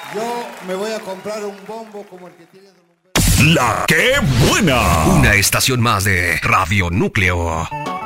Yo me voy a comprar un bombo como el que tiene Don Humberto. La que buena. Una estación más de Radio Núcleo.